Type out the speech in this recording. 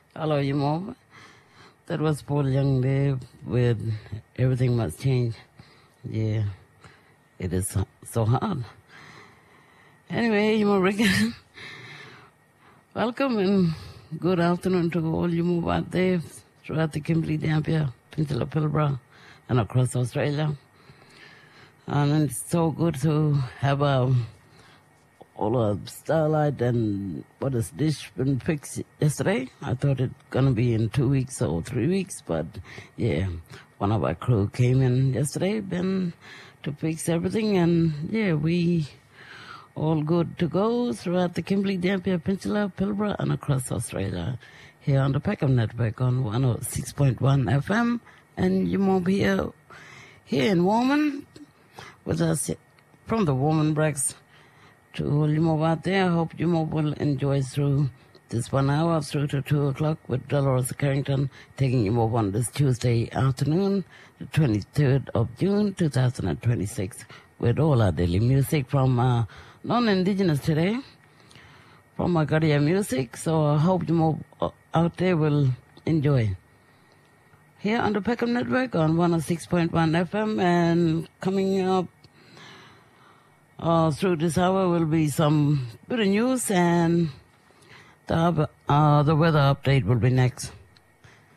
Hello, you mom. That was Paul Young there with Everything Must Change. Yeah, it is so hard. Anyway, you mom, Rick, welcome and good afternoon to all you move out there throughout the Kimberley, Dampier, Peninsula, Pilbara, and across Australia. And it's so good to have all of Starlight and what is dish been fixed yesterday. I thought it gonna be in 2 weeks or 3 weeks, but yeah, one of our crew came in yesterday, been to fix everything, and yeah, we all good to go throughout the Kimberley, Dampier, Peninsula, Pilbara, and across Australia. Here on the Peckham Network on 106.1 FM, and you won't be here in Warman with us from the Warman Breaks. To all you move out there, I hope you move will enjoy through this 1 hour through to 2 o'clock with Dolores Carrington taking you move on this Tuesday afternoon, the 23rd of June, 2026, with all our daily music from non-Indigenous today, from Magadia music. So I hope you move out there will enjoy. Here on the Peckham Network on 106.1 FM, and coming up through this hour will be some good news, and the weather update will be next.